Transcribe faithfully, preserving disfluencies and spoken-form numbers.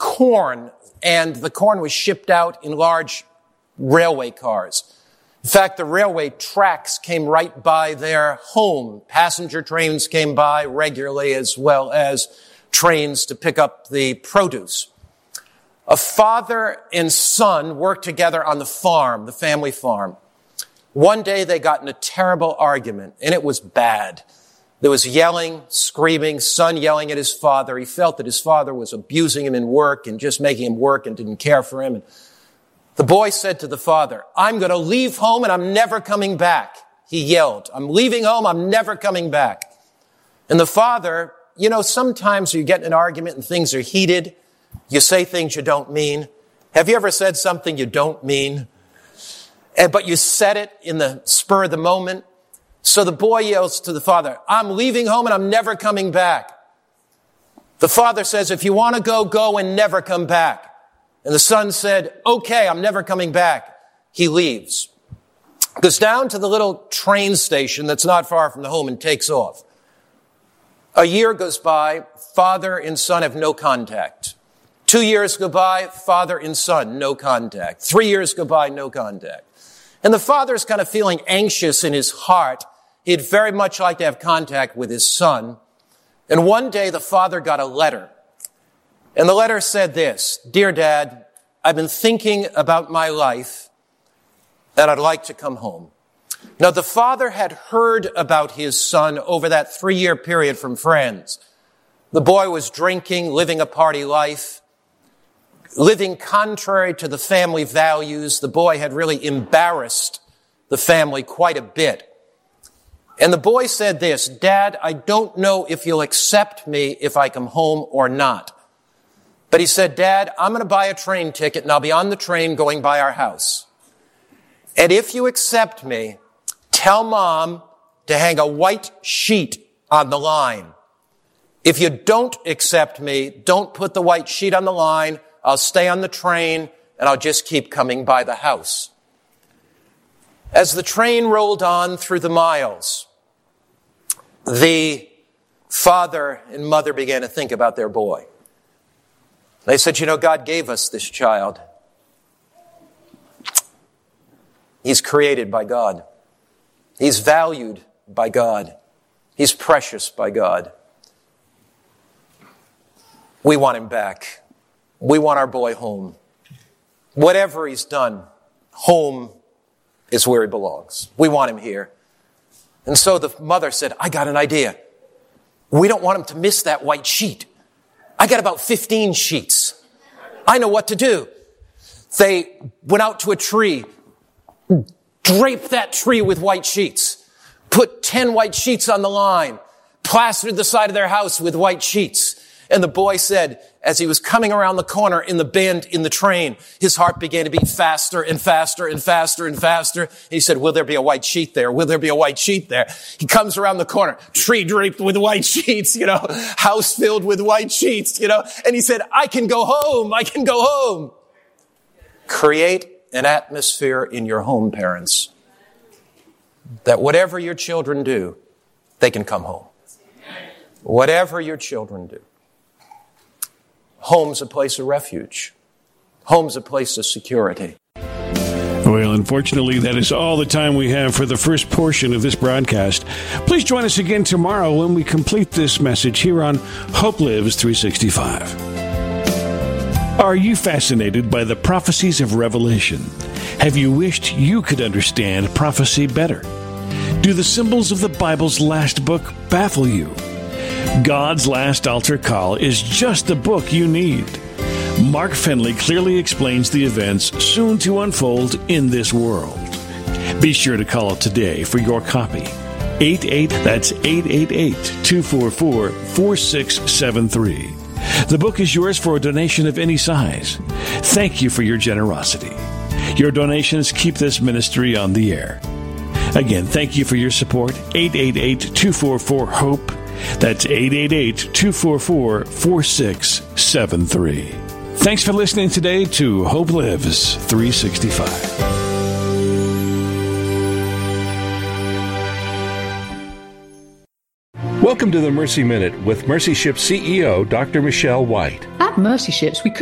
corn, and the corn was shipped out in large railway cars. In fact, the railway tracks came right by their home. Passenger trains came by regularly, as well as trains to pick up the produce. A father and son worked together on the farm, the family farm. One day they got in a terrible argument, and it was bad. There was yelling, screaming, son yelling at his father. He felt that his father was abusing him in work and just making him work and didn't care for him. And the boy said to the father, "I'm going to leave home and I'm never coming back." He yelled, "I'm leaving home, I'm never coming back." And the father, you know, sometimes you get in an argument and things are heated. You say things you don't mean. Have you ever said something you don't mean? And, but you said it in the spur of the moment. So the boy yells to the father, "I'm leaving home and I'm never coming back." The father says, "If you want to go, go and never come back." And the son said, "Okay, I'm never coming back." He leaves. Goes down to the little train station that's not far from the home and takes off. A year goes by, father and son have no contact. Two years go by, father and son, no contact. Three years go by, no contact. And the father's kind of feeling anxious in his heart. He'd very much like to have contact with his son. And one day the father got a letter. And the letter said this, "Dear Dad, I've been thinking about my life and I'd like to come home." Now, the father had heard about his son over that three-year period from friends. The boy was drinking, living a party life, living contrary to the family values. The boy had really embarrassed the family quite a bit. And the boy said this, "Dad, I don't know if you'll accept me if I come home or not." But he said, "Dad, I'm going to buy a train ticket and I'll be on the train going by our house. And if you accept me, tell Mom to hang a white sheet on the line. If you don't accept me, don't put the white sheet on the line. I'll stay on the train and I'll just keep coming by the house." As the train rolled on through the miles, the father and mother began to think about their boy. They said, "You know, God gave us this child. He's created by God. He's valued by God. He's precious by God. We want him back. We want our boy home. Whatever he's done, home is where he belongs. We want him here." And so the mother said, "I got an idea. We don't want him to miss that white sheet. I got about fifteen sheets. I know what to do." They went out to a tree, draped that tree with white sheets, put ten white sheets on the line, plastered the side of their house with white sheets. And the boy said, as he was coming around the corner in the bend in the train, his heart began to beat faster and faster and faster and faster. And he said, "Will there be a white sheet there? Will there be a white sheet there?" He comes around the corner, tree draped with white sheets, you know, house filled with white sheets, you know. And he said, "I can go home. I can go home." Create an atmosphere in your home, parents, that whatever your children do, they can come home. Whatever your children do. Home's a place of refuge. Home's a place of security. Well, unfortunately, that is all the time we have for the first portion of this broadcast. Please join us again tomorrow when we complete this message here on Hope Lives three sixty-five. Are you fascinated by the prophecies of Revelation? Have you wished you could understand prophecy better? Do the symbols of the Bible's last book baffle you? God's Last Altar Call is just the book you need. Mark Finley clearly explains the events soon to unfold in this world. Be sure to call today for your copy. eight eight, that's eight eight eight, two four four, four six seven three. The book is yours for a donation of any size. Thank you for your generosity. Your donations keep this ministry on the air. Again, thank you for your support. eight eight eight, two four four, HOPE. That's eight eight eight, two four four, four six seven three. Thanks for listening today to Hope Lives three sixty-five. Welcome to the Mercy Minute with Mercy Ship C E O, Doctor Michelle White. At Mercy Ships, we couldn't